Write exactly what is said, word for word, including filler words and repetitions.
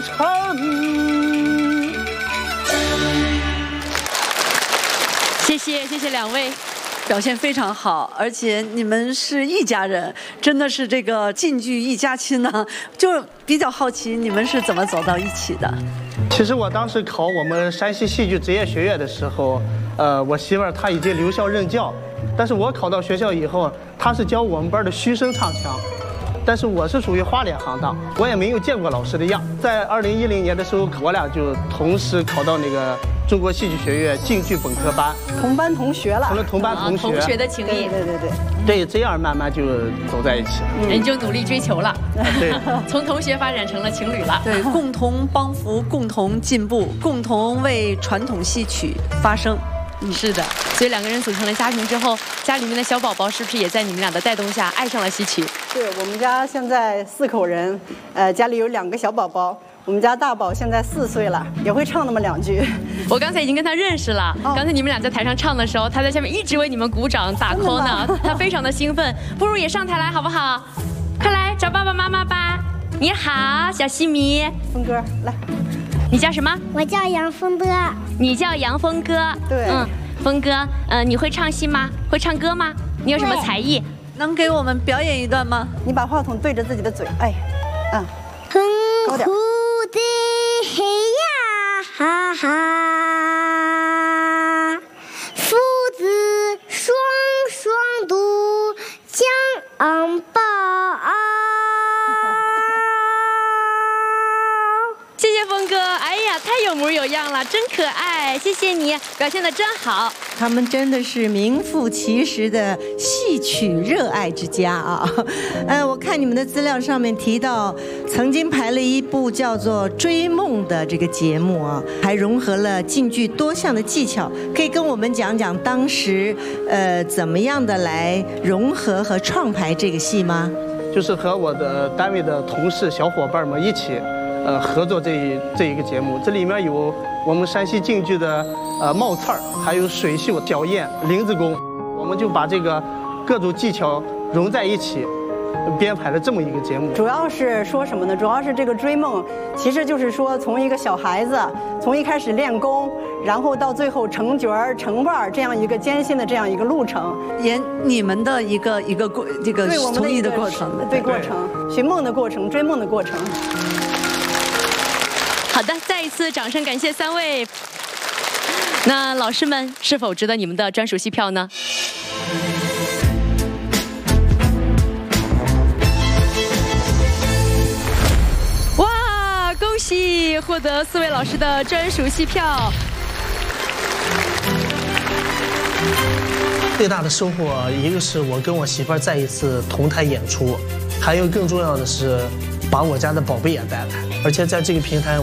城。 谢谢，谢谢两位。 表现非常好，而且你们是一家人，真的是这个晋剧一家亲呢。就比较好奇，你们是怎么走到一起的？ 其实我当时考我们山西戏剧职业学院的时候，呃，我媳妇儿她已经留校任教，但是我考到学校以后，她是教我们班的虚声唱腔。但是我是属于花脸行当，我也没有见过老师的样。在二零一零年的时候，我俩就同时考到那个中国戏剧学院晋剧本科班， 同班同学了， 成了同班同学。 同学的情谊， 对对对对， 对，这样慢慢就走在一起了。 人就努力追求了， 对， 从同学发展成了情侣了。 对，共同帮扶，共同进步，共同为传统戏曲发声。 嗯，是的，所以两个人组成了家庭之后，家里面的小宝宝是不是也在你们俩的带动下爱上了戏曲？ 对，我们家现在四口人，呃，家里有两个小宝宝。我们家大宝现在四岁了，也会唱那么两句。 我刚才已经跟他认识了， 哦、 刚才你们俩在台上唱的时候，他在下面一直为你们鼓掌打 call 呢，他非常的兴奋。不如也上台来好不好？快来找爸爸妈妈吧！你好，小西米。 峰哥，来。 你叫什么？ 我叫杨峰哥。 你叫杨峰哥。 对。 嗯，峰哥，呃，你会唱戏吗？会唱歌吗？你有什么才艺？ 能给我们表演一段吗？ 你把话筒对着自己的嘴，哎，嗯，高点。 的嘿呀哈哈，父子双双渡江宝。 谢谢峰哥，哎呀，太有模有样了，真可爱，谢谢你，表现得真好。 他们真的是名副其实的戏曲热爱之家啊！呃，我看你们的资料上面提到，曾经排了一部叫做《追梦》的这个节目啊，还融合了晋剧多项的技巧，可以跟我们讲讲当时呃怎么样的来融合和创排这个戏吗？ 就是和我的单位的同事小伙伴们一起。呃，合作这一这一个节目，这里面有我们山西晋剧的呃冒刺儿，还有水袖、小燕、林子功，我们就把这个各种技巧融在一起，编排了这么一个节目。 主要是说什么呢？主要是这个追梦，其实就是说从一个小孩子，从一开始练功，然后到最后成角儿、成腕儿这样一个艰辛的这样一个路程， 演你们的一个一个过这个从艺的过程， 对过程，寻梦的过程，追梦的过程。 好的，再一次掌声感谢三位。那老师们是否值得你们的专属戏票呢？哇，恭喜获得四位老师的专属戏票。 最大的收获，一个是我跟我媳妇儿再一次同台演出，还有更重要的是把我家的宝贝也带来，而且在这个平台。